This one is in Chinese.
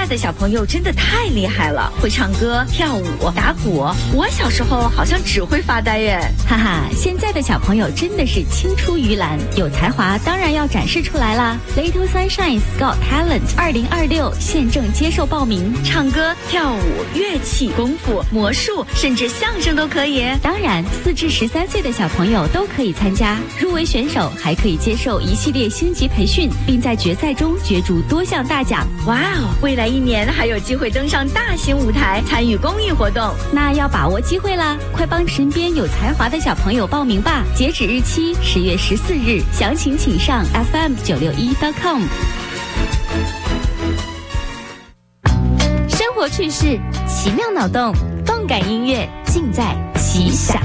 在的小朋友真的太厉害了，会唱歌、跳舞、打鼓。我小时候好像只会发呆耶。 哈哈，现在的小朋友真的是青出于蓝，有才华当然要展示出来啦。Little Sunshine's Got Talent 2026现正接受报名， 唱歌、跳舞、乐器、功夫、魔术，甚至相声都可以。 当然4至13岁的小朋友都可以参加，入围选手还可以接受一系列星级培训，并在决赛中角逐多项大奖。 哇哦，未来1年还有机会登上大型舞台，参与公益活动， 那要把握机会啦！快帮身边有才华的小朋友报名吧，截止日期10月14日，详情请上 fm961.com。生活趣事，奇妙脑洞，动感音乐，尽在奇想。